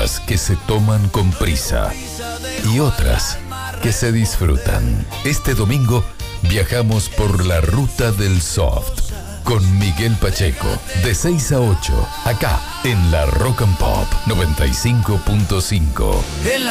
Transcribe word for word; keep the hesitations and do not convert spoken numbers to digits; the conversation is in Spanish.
rutas que se toman con prisa y otras que se disfrutan. Este domingo viajamos por la ruta del soft con Miguel Pacheco, de seis a ocho, acá en la Rock and Pop noventa y cinco punto cinco.